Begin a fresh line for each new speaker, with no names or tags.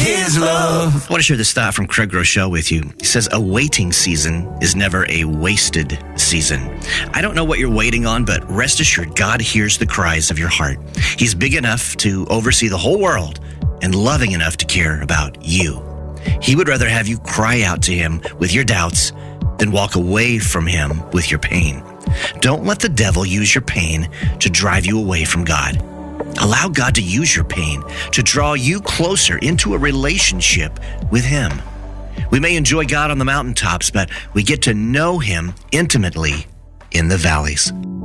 His love.
I want to share this thought from Craig Rochelle with you. He says, a waiting season is never a wasted season. I don't know what you're waiting on, but rest assured, God hears the cries of your heart. He's big enough to oversee the whole world and loving enough to care about you. He would rather have you cry out to him with your doubts than walk away from him with your pain. Don't let the devil use your pain to drive you away from God. Allow God to use your pain to draw you closer into a relationship with him. We may enjoy God on the mountaintops, but we get to know him intimately in the valleys.